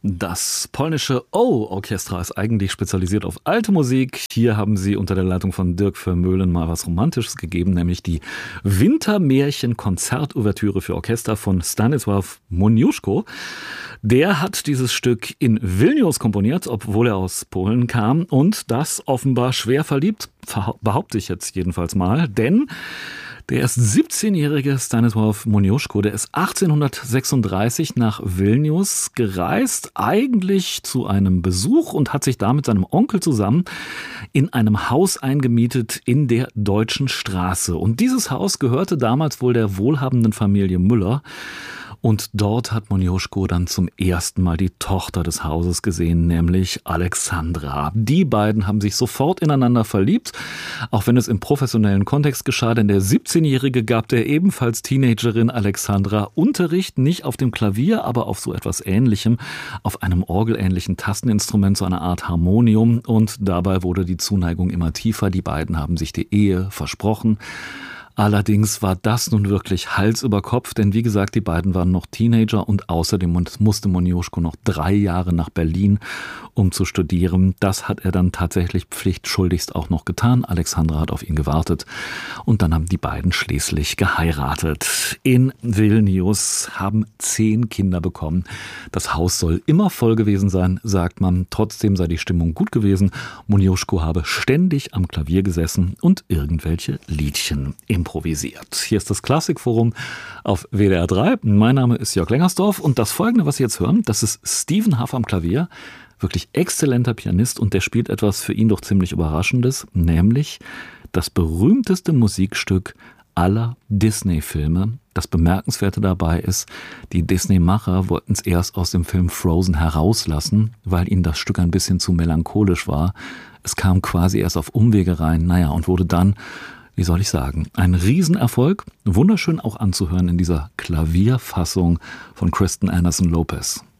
Das polnische O-Orchestra ist eigentlich spezialisiert auf alte Musik. Hier haben sie unter der Leitung von Dirk Vermeulen mal was Romantisches gegeben, nämlich die Wintermärchen-Konzertouvertüre für Orchester von Stanisław Moniuszko. Der hat dieses Stück in Vilnius komponiert, obwohl er aus Polen kam, und das offenbar schwer verliebt, behaupte ich jetzt jedenfalls mal, denn der erst 17-jährige Stanisław Moniuszko, der ist 1836 nach Vilnius gereist, eigentlich zu einem Besuch, und hat sich da mit seinem Onkel zusammen in einem Haus eingemietet in der Deutschen Straße. Und dieses Haus gehörte damals wohl der wohlhabenden Familie Müller. Und dort hat Moniuszko dann zum ersten Mal die Tochter des Hauses gesehen, nämlich Alexandra. Die beiden haben sich sofort ineinander verliebt, auch wenn es im professionellen Kontext geschah, denn der 17-Jährige gab der ebenfalls Teenagerin Alexandra Unterricht, nicht auf dem Klavier, aber auf so etwas Ähnlichem, auf einem orgelähnlichen Tasteninstrument, so eine Art Harmonium. Und dabei wurde die Zuneigung immer tiefer. Die beiden haben sich die Ehe versprochen. Allerdings war das nun wirklich Hals über Kopf, denn wie gesagt, die beiden waren noch Teenager und außerdem musste Moniuszko noch 3 Jahre nach Berlin, um zu studieren. Das hat er dann tatsächlich pflichtschuldigst auch noch getan. Alexandra hat auf ihn gewartet und dann haben die beiden schließlich geheiratet. In Vilnius haben 10 Kinder bekommen. Das Haus soll immer voll gewesen sein, sagt man. Trotzdem sei die Stimmung gut gewesen. Moniuszko habe ständig am Klavier gesessen und irgendwelche Liedchen improvisiert. Hier ist das Klassikforum auf WDR 3. Mein Name ist Jörg Lengersdorf und das Folgende, was Sie jetzt hören, das ist Stephen Huff am Klavier. Wirklich exzellenter Pianist und der spielt etwas für ihn doch ziemlich Überraschendes, nämlich das berühmteste Musikstück aller Disney-Filme. Das Bemerkenswerte dabei ist, die Disney-Macher wollten es erst aus dem Film Frozen herauslassen, weil ihnen das Stück ein bisschen zu melancholisch war. Es kam quasi erst auf Umwege rein, und wurde dann, wie soll ich sagen, ein Riesenerfolg. Wunderschön auch anzuhören in dieser Klavierfassung von Kristen Anderson Lopez.